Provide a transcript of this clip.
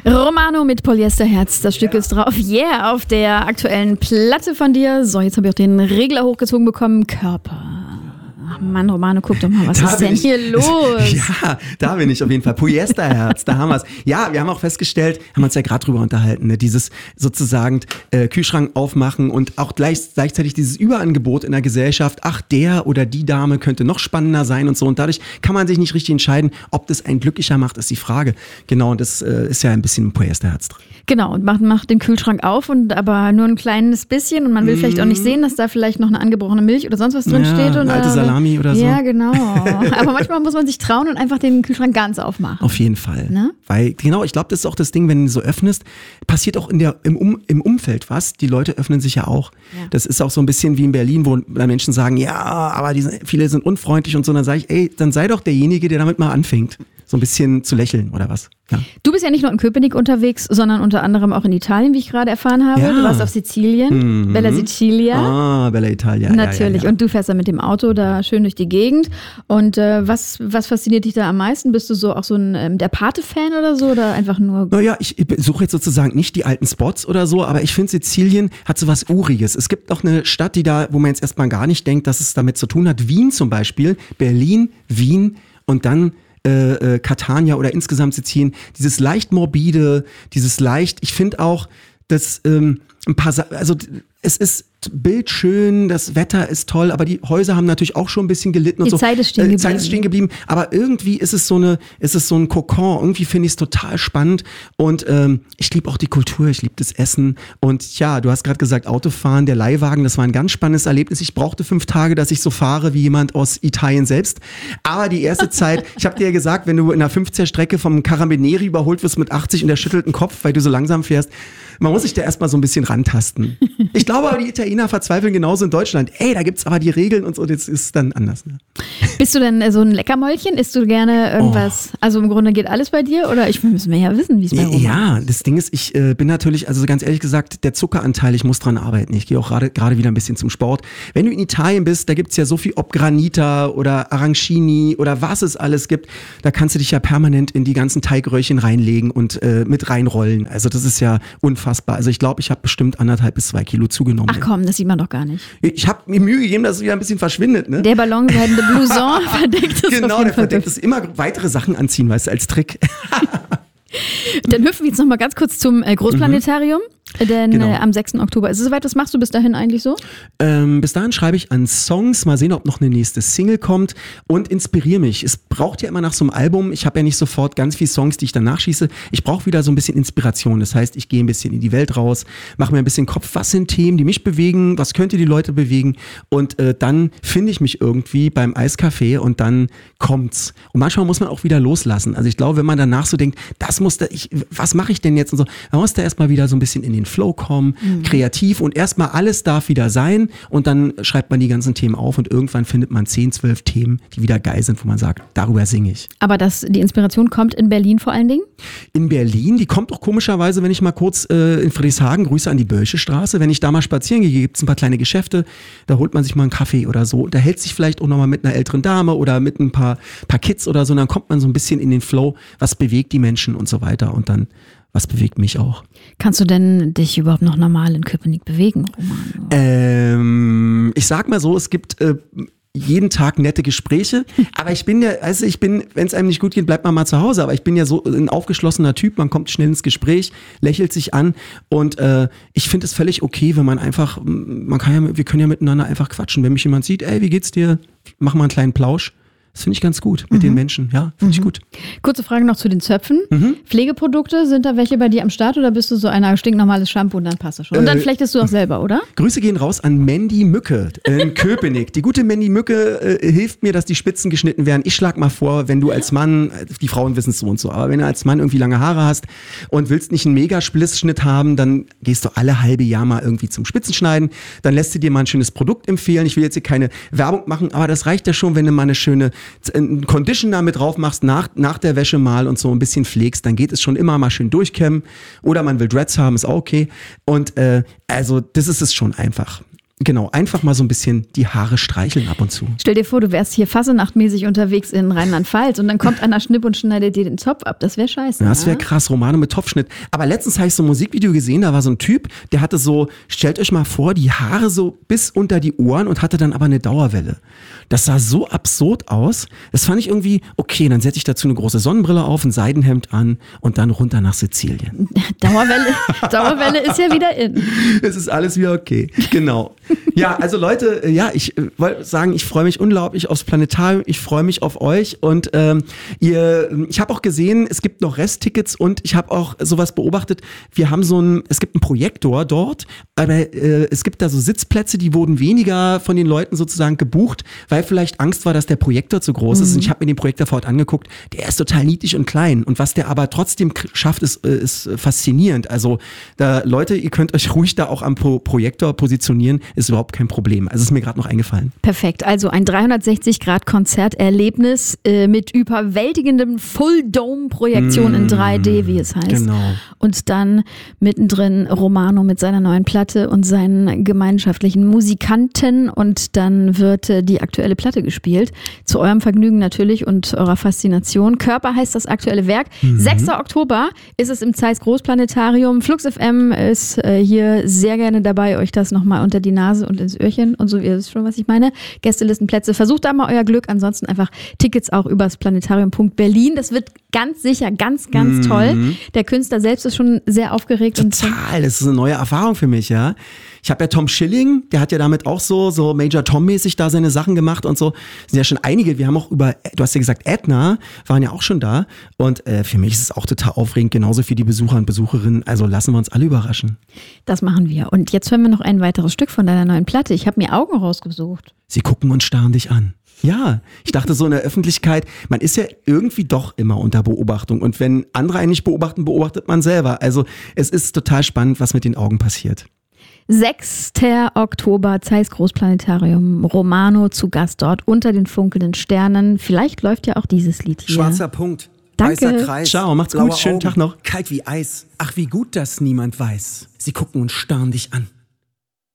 Romano mit Polyesterherz, das Stück ist drauf. Yeah, auf der aktuellen Platte von dir. So, jetzt habe ich auch den Regler hochgezogen bekommen. Körper. Ach Mann, Romano, guck doch mal, was ist denn hier los? Ja, da bin ich auf jeden Fall. Polyesterherz, da haben wir es. Ja, wir haben auch festgestellt, haben uns ja gerade drüber unterhalten, ne? Dieses sozusagen Kühlschrank aufmachen und auch gleichzeitig dieses Überangebot in der Gesellschaft. Ach, der oder die Dame könnte noch spannender sein und so. Und dadurch kann man sich nicht richtig entscheiden, ob das einen glücklicher macht, ist die Frage. Genau, und das ist ja ein bisschen ein Polyesterherz drin. Genau, und macht den Kühlschrank auf, und aber nur ein kleines bisschen, und man will vielleicht auch nicht sehen, dass da vielleicht noch eine angebrochene Milch oder sonst was drin steht. Oder eine alte Salami oder so. Ja, genau. Aber manchmal muss man sich trauen und einfach den Kühlschrank ganz aufmachen. Auf jeden Fall. Ne? Weil, genau, ich glaube, das ist auch das Ding, wenn du so öffnest, passiert auch im Umfeld was. Die Leute öffnen sich ja auch. Ja. Das ist auch so ein bisschen wie in Berlin, wo Menschen sagen, ja, aber viele sind unfreundlich und so. Dann sage ich, ey, dann sei doch derjenige, der damit mal anfängt, so ein bisschen zu lächeln oder was. Ja. Du bist ja nicht nur in Köpenick unterwegs, sondern unter anderem auch in Italien, wie ich gerade erfahren habe. Ja. Du warst auf Sizilien, Bella Sicilia. Ah, Bella Italia. Natürlich. Ja. Und du fährst dann mit dem Auto da schön durch die Gegend. Und was fasziniert dich da am meisten? Bist du so auch so ein der Pate-Fan oder so? Oder einfach nur... Naja, ich suche jetzt sozusagen nicht die alten Spots oder so, aber ich finde, Sizilien hat so was Uriges. Es gibt auch eine Stadt, wo man jetzt erstmal gar nicht denkt, dass es damit zu tun hat. Wien zum Beispiel, Berlin, Wien und dann Catania oder insgesamt Sizilien, dieses leicht morbide, ich finde auch, dass es ist bildschön, das Wetter ist toll, aber die Häuser haben natürlich auch schon ein bisschen gelitten und die Zeit ist stehen geblieben. Aber irgendwie ist es so ein Kokon. Irgendwie finde ich es total spannend und ich liebe auch die Kultur, ich liebe das Essen und ja, du hast gerade gesagt, Autofahren, der Leihwagen, das war ein ganz spannendes Erlebnis. Ich brauchte 5 Tage, dass ich so fahre wie jemand aus Italien selbst. Aber die erste Zeit, ich habe dir ja gesagt, wenn du in einer 50er-Strecke vom Carabinieri überholt wirst mit 80 und der schüttelt den Kopf, weil du so langsam fährst, man muss sich da erstmal so ein bisschen rantasten. Ich glaube aber, die Italiener verzweifeln genauso in Deutschland. Ey, da gibt's aber die Regeln und so, das ist dann anders. Ne? Bist du denn so ein Leckermäulchen? Isst du gerne irgendwas? Oh. Also im Grunde geht alles bei dir? Oder müssen wir ja wissen, wie es bei Roman ist. Ja, das Ding ist, ich bin natürlich, also ganz ehrlich gesagt, der Zuckeranteil, ich muss dran arbeiten. Ich gehe auch gerade wieder ein bisschen zum Sport. Wenn du in Italien bist, da gibt's ja so viel, ob Granita oder Arancini oder was es alles gibt, da kannst du dich ja permanent in die ganzen Teigröhrchen reinlegen und mit reinrollen. Also das ist ja unfassbar. Also ich glaube, ich habe bestimmt 1,5 bis 2 Kilo zugenommen. Ach komm, das sieht man doch gar nicht. Ich habe mir Mühe gegeben, dass es wieder ein bisschen verschwindet. Ne? Der ballonseidende Blouson verdeckt es. Genau, der verdeckt es. Immer weitere Sachen anziehen, weißt du, als Trick. Dann hüpfen wir jetzt noch mal ganz kurz zum Großplanetarium. Denn genau. Am 6. Oktober ist es soweit. Was machst du bis dahin eigentlich so? Bis dahin schreibe ich an Songs, mal sehen, ob noch eine nächste Single kommt und inspiriere mich. Es braucht ja immer nach so einem Album, ich habe ja nicht sofort ganz viele Songs, die ich dann nachschieße. Ich brauche wieder so ein bisschen Inspiration. Das heißt, ich gehe ein bisschen in die Welt raus, mache mir ein bisschen Kopf, was sind Themen, die mich bewegen, was könnte die Leute bewegen und dann finde ich mich irgendwie beim Eiscafé und dann kommt's. Und manchmal muss man auch wieder loslassen. Also ich glaube, wenn man danach so denkt, was mache ich denn jetzt und so, man muss da erstmal wieder so ein bisschen in den Flow kommen, kreativ und erstmal alles darf wieder sein und dann schreibt man die ganzen Themen auf und irgendwann findet man 10, 12 Themen, die wieder geil sind, wo man sagt, darüber singe ich. Aber die Inspiration kommt in Berlin vor allen Dingen? In Berlin, die kommt auch komischerweise, wenn ich mal kurz in Friedrichshagen, Grüße an die Bölsche Straße, wenn ich da mal spazieren gehe, gibt es ein paar kleine Geschäfte, da holt man sich mal einen Kaffee oder so, da hält sich vielleicht auch nochmal mit einer älteren Dame oder mit ein paar Kids oder so und dann kommt man so ein bisschen in den Flow, was bewegt die Menschen und so weiter und dann was bewegt mich auch. Kannst du denn dich überhaupt noch normal in Köpenick bewegen, Roman? Ich sag mal so, es gibt jeden Tag nette Gespräche, aber wenn es einem nicht gut geht, bleibt man mal zu Hause, aber ich bin ja so ein aufgeschlossener Typ, man kommt schnell ins Gespräch, lächelt sich an und ich finde es völlig okay, wenn man einfach, wir können ja miteinander einfach quatschen, wenn mich jemand sieht, ey, wie geht's dir? Mach mal einen kleinen Plausch. Das finde ich ganz gut mit den Menschen, ja, finde ich gut. Kurze Frage noch zu den Zöpfen. Pflegeprodukte, sind da welche bei dir am Start oder bist du so ein stinknormales Shampoo und dann passt das schon? Und dann flechtest du auch selber, oder? Grüße gehen raus an Mandy Mücke in Köpenick. Die gute Mandy Mücke hilft mir, dass die Spitzen geschnitten werden. Ich schlag mal vor, wenn du als Mann, die Frauen wissen es so und so, aber wenn du als Mann irgendwie lange Haare hast und willst nicht einen Mega-Splissschnitt haben, dann gehst du alle halbe Jahr mal irgendwie zum Spitzenschneiden, dann lässt du dir mal ein schönes Produkt empfehlen. Ich will jetzt hier keine Werbung machen, aber das reicht ja schon, wenn du mal eine schöne einen Conditioner mit drauf machst, nach der Wäsche mal und so ein bisschen pflegst, dann geht es schon immer mal schön durchkämmen. Oder man will Dreads haben, ist auch okay. Und also das ist es schon einfach. Genau, einfach mal so ein bisschen die Haare streicheln ab und zu. Stell dir vor, du wärst hier fassenachtmäßig unterwegs in Rheinland-Pfalz und dann kommt einer Schnipp und schneidet dir den Zopf ab. Das wäre scheiße. Ja, das wäre krass, Romano mit Topfschnitt. Aber letztens habe ich so ein Musikvideo gesehen, da war so ein Typ, der hatte so, stellt euch mal vor, die Haare so bis unter die Ohren und hatte dann aber eine Dauerwelle. Das sah so absurd aus. Das fand ich irgendwie, okay, dann setze ich dazu eine große Sonnenbrille auf, ein Seidenhemd an und dann runter nach Sizilien. Dauerwelle ist ja wieder in. Es ist alles wieder okay, genau. Ja, also Leute, ja, ich wollte sagen, ich freue mich unglaublich aufs Planetarium, ich freue mich auf euch und ich habe auch gesehen, es gibt noch Resttickets und ich habe auch sowas beobachtet, es gibt einen Projektor dort, aber es gibt da so Sitzplätze, die wurden weniger von den Leuten sozusagen gebucht, weil vielleicht Angst war, dass der Projektor zu groß ist und ich habe mir den Projektor vor Ort angeguckt, der ist total niedlich und klein und was der aber trotzdem schafft, ist faszinierend. Also da, Leute, ihr könnt euch ruhig da auch am Projektor positionieren, ist überhaupt kein Problem. Also ist mir gerade noch eingefallen. Perfekt, also ein 360-Grad-Konzerterlebnis mit überwältigendem Full-Dome-Projektion in 3D, wie es heißt. Genau. Und dann mittendrin Romano mit seiner neuen Platte und seinen gemeinschaftlichen Musikanten und dann wird die aktuelle Platte gespielt. Zu eurem Vergnügen natürlich und eurer Faszination. Körper heißt das aktuelle Werk. 6. Oktober ist es im Zeiss Großplanetarium. Flux FM ist hier sehr gerne dabei, euch das nochmal unter die Nase und ins Öhrchen und so, ihr wisst schon, was ich meine. Gästelistenplätze, versucht da mal euer Glück. Ansonsten einfach Tickets auch übers planetarium.berlin. Das wird ganz sicher ganz, ganz toll. Der Künstler selbst ist schon sehr aufgeregt. Total, das ist eine neue Erfahrung für mich, ja. Ich habe ja Tom Schilling, der hat ja damit auch so Major Tom-mäßig da seine Sachen gemacht und so. Es sind ja schon einige, wir haben auch du hast ja gesagt, Edna waren ja auch schon da und für mich ist es auch total aufregend, genauso für die Besucher und Besucherinnen, also lassen wir uns alle überraschen. Das machen wir und jetzt hören wir noch ein weiteres Stück von deiner neuen Platte. Ich habe mir Augen rausgesucht. Sie gucken und starren dich an. Ja, ich dachte so in der Öffentlichkeit, man ist ja irgendwie doch immer unter Beobachtung und wenn andere einen nicht beobachten, beobachtet man selber. Also es ist total spannend, was mit den Augen passiert. 6. Oktober, Zeiss Großplanetarium, Romano zu Gast dort unter den funkelnden Sternen. Vielleicht läuft ja auch dieses Lied hier. Schwarzer Punkt. Danke. Weißer Kreis. Ciao, macht's gut, schönen Augen, Tag noch. Kalt wie Eis. Ach, wie gut, dass niemand weiß. Sie gucken und starren dich an.